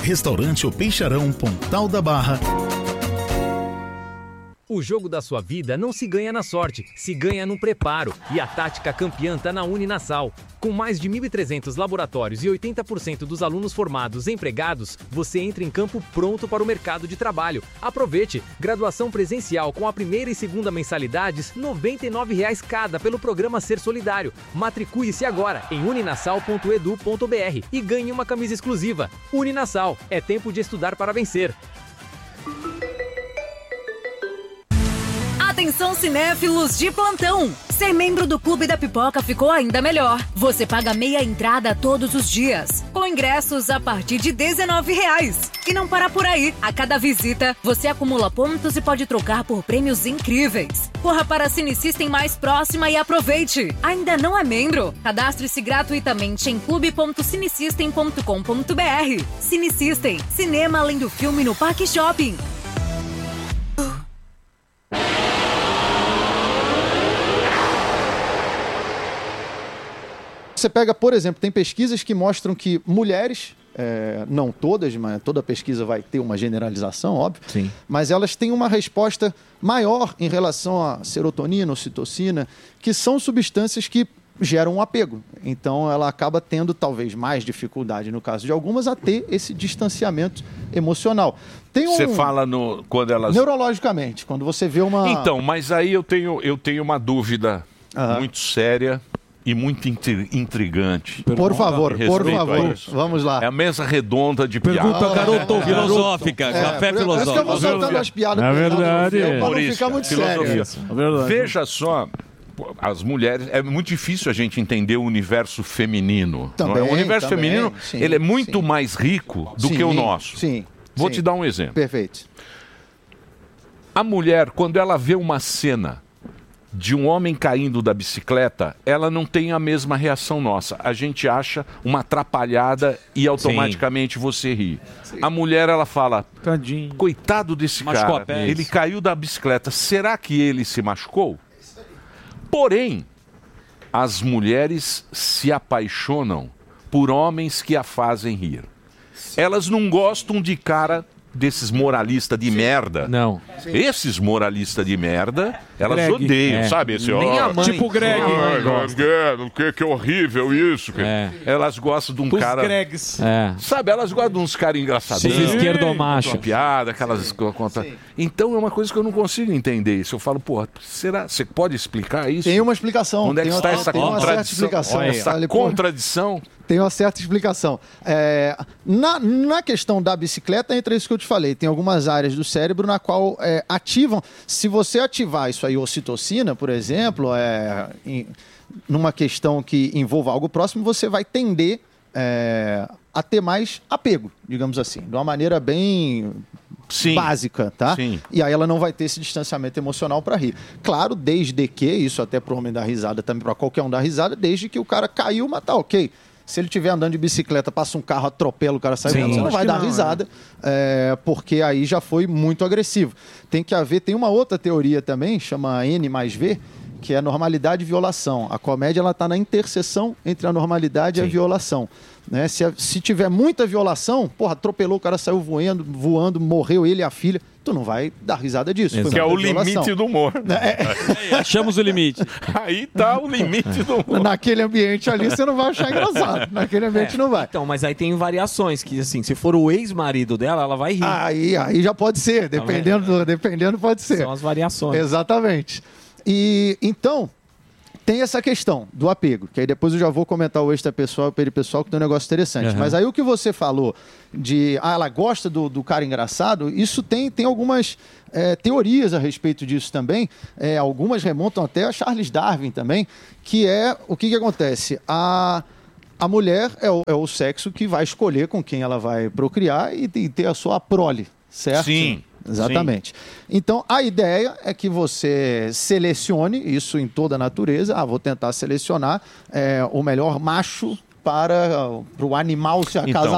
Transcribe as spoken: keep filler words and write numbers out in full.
Restaurante O Peixarão, Pontal da Barra. O jogo da sua vida não se ganha na sorte, se ganha no preparo. E a tática campeã tá na Uninasal. Com mais de mil e trezentos laboratórios e oitenta por cento dos alunos formados e empregados, você entra em campo pronto para o mercado de trabalho. Aproveite! Graduação presencial com a primeira e segunda mensalidades, noventa e nove reais cada pelo programa Ser Solidário. Matricule-se agora em uninasal ponto edu ponto br e ganhe uma camisa exclusiva. Uninasal, é tempo de estudar para vencer. Atenção cinéfilos de plantão! Ser membro do Clube da Pipoca ficou ainda melhor. Você paga meia entrada todos os dias, com ingressos a partir de dezenove reais. E não para por aí. A cada visita, você acumula pontos e pode trocar por prêmios incríveis. Corra para a Cinesystem mais próxima e aproveite! Ainda não é membro? Cadastre-se gratuitamente em clube ponto cinesystem ponto com ponto br. Cinesystem, cinema além do filme no Parque Shopping. Você pega, por exemplo, tem pesquisas que mostram que mulheres, é, não todas, mas toda pesquisa vai ter uma generalização, óbvio, Sim. mas elas têm uma resposta maior em relação à serotonina, ocitocina, que são substâncias que geram um apego. Então, ela acaba tendo, talvez, mais dificuldade, no caso de algumas, a ter esse distanciamento emocional. Tem um... Você fala no, quando elas... Neurologicamente, quando você vê uma... Então, mas aí eu tenho, eu tenho uma dúvida Aham. muito séria e muito intri- intrigante. Por favor, Em por respeito a favor, isso. vamos lá. É a mesa redonda de Pergunta piada. garoto, Filosófica, É, café por- por isso que eu vou filosófico. soltando as piadas É pesadas no verdade. filme, pra não Humorística, ficar muito filosofia. sério. É verdade. Veja só, as mulheres, é muito difícil a gente entender o universo feminino. não é? Também, O universo também, feminino, sim, ele é muito sim. mais rico do Sim, que o nosso. Sim. Vou sim. te dar um exemplo. Perfeito. A mulher, quando ela vê uma cena de um homem caindo da bicicleta, ela não tem a mesma reação nossa. A gente acha uma atrapalhada e automaticamente você ri. A mulher, ela fala, Tadinho. coitado desse Machucou cara, a pé. ele caiu da bicicleta, será que ele se machucou? Porém, as mulheres se apaixonam por homens que a fazem rir. Elas não gostam de cara desses moralistas de merda. Não. Esses moralistas de merda, elas Greg. odeiam, É. sabe? Esse, Nem ó, a mãe. Tipo o Greg. Ai, que, que, que horrível isso. que- É. Elas gostam de um Os cara... Gregs. É. Sabe, elas gostam de uns caras engraçados. Sim. Esquerdomacho. Uma piada, aquelas... Conta... Então é uma coisa que eu não consigo entender isso. Eu falo, porra, será? Você pode explicar isso? Tem uma explicação. Onde é que tem está uma, essa tem uma certa contradição? explicação. Essa Falei, pô, contradição? Tem uma certa explicação. É, na, na questão da bicicleta, entra isso que eu te falei. Tem algumas áreas do cérebro na qual é, ativam. Se você ativar isso aí, ocitocina, por exemplo, é, em, numa questão que envolva algo próximo, você vai tender é, a ter mais apego, digamos assim, de uma maneira bem... Sim. básica, tá? Sim. E aí ela não vai ter esse distanciamento emocional para rir. Claro, desde que, isso até pro homem dar risada, também para qualquer um dar risada, desde que o cara caiu, mas tá ok. Se ele estiver andando de bicicleta, passa um carro, atropela, o cara sai Sim. voando, você não Acho vai que dar não, risada, é, porque aí já foi muito agressivo. Tem que haver, tem uma outra teoria também, chama N mais V, que é a normalidade e violação. A comédia, ela tá na interseção entre a normalidade Sim. e a violação. Né? Se, se tiver muita violação, porra, atropelou, o cara saiu voando, voando, morreu ele e a filha, tu não vai dar risada disso. Foi Que é o muita violação. limite do humor. É, Achamos o limite. Aí tá o limite do humor. naquele ambiente ali você não vai achar engraçado. Naquele ambiente não vai. Então, mas aí tem variações, que assim, se for o ex-marido dela, ela vai rir. Aí, aí já pode ser, dependendo, do- dependendo pode ser. São as variações. Exatamente. E então, tem essa questão do apego, que aí depois eu já vou comentar o extra pessoal e o peripessoal, que tem um negócio interessante. Uhum. Mas aí o que você falou de, ah, ela gosta do, do cara engraçado, isso tem, tem algumas é, teorias a respeito disso também. É, algumas remontam até a Charles Darwin também, que é, o que que acontece? A... A mulher é o, é o sexo que vai escolher com quem ela vai procriar e, e ter a sua prole, certo? Sim. Exatamente. Então, a ideia é que você selecione isso em toda a natureza. Ah, vou tentar selecionar é, o melhor macho para, para o animal se Então, acasar